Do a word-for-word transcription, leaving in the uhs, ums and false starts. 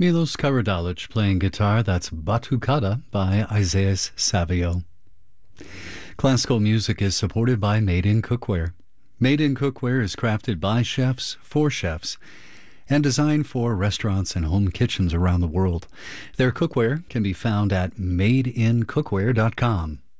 Milos Karadzic playing guitar. That's Batucada by Isaias Savio. Classical music is supported by Made in Cookware. Made in Cookware is crafted by chefs for chefs and designed for restaurants and home kitchens around the world. Their cookware can be found at made in cookware dot com.